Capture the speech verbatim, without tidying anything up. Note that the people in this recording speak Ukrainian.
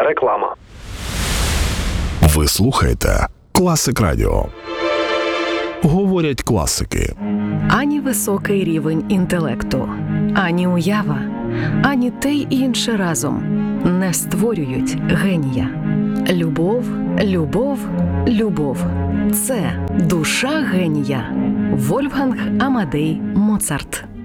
Реклама. Ви слухаєте Класик Радіо. Говорять класики. Ані високий рівень інтелекту, ані уява, ані те й інше разом не створюють генія. Любов, любов, любов – це душа генія. Вольфганг Амадей Моцарт.